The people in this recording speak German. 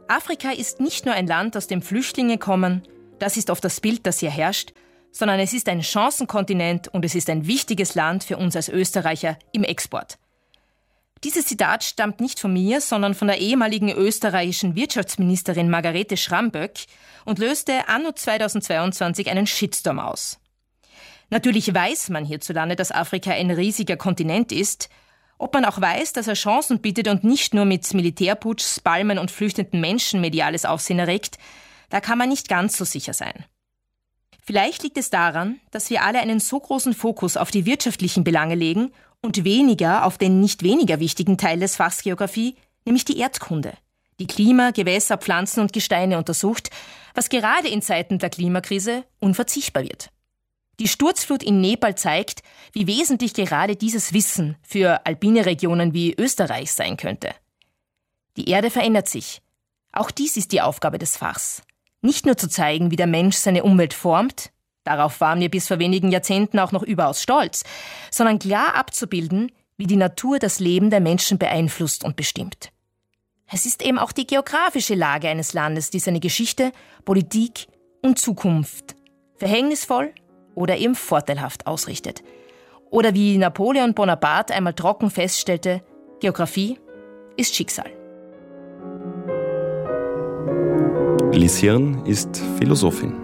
Afrika ist nicht nur ein Land, aus dem Flüchtlinge kommen, das ist oft das Bild, das hier herrscht, sondern es ist ein Chancenkontinent und es ist ein wichtiges Land für uns als Österreicher im Export. Dieses Zitat stammt nicht von mir, sondern von der ehemaligen österreichischen Wirtschaftsministerin Margarete Schramböck und löste anno 2022 einen Shitstorm aus. Natürlich weiß man hierzulande, dass Afrika ein riesiger Kontinent ist. Ob man auch weiß, dass er Chancen bietet und nicht nur mit Militärputschs, Palmen und flüchtenden Menschen mediales Aufsehen erregt, da kann man nicht ganz so sicher sein. Vielleicht liegt es daran, dass wir alle einen so großen Fokus auf die wirtschaftlichen Belange legen und weniger auf den nicht weniger wichtigen Teil des Fachs Geografie, nämlich die Erdkunde, die Klima, Gewässer, Pflanzen und Gesteine untersucht, was gerade in Zeiten der Klimakrise unverzichtbar wird. Die Sturzflut in Nepal zeigt, wie wesentlich gerade dieses Wissen für alpine Regionen wie Österreich sein könnte. Die Erde verändert sich. Auch dies ist die Aufgabe des Fachs. Nicht nur zu zeigen, wie der Mensch seine Umwelt formt, darauf waren wir bis vor wenigen Jahrzehnten auch noch überaus stolz, sondern klar abzubilden, wie die Natur das Leben der Menschen beeinflusst und bestimmt. Es ist eben auch die geografische Lage eines Landes, die seine Geschichte, Politik und Zukunft verhängnisvoll oder eben vorteilhaft ausrichtet. Oder wie Napoleon Bonaparte einmal trocken feststellte, Geografie ist Schicksal. Liz Hirn ist Philosophin.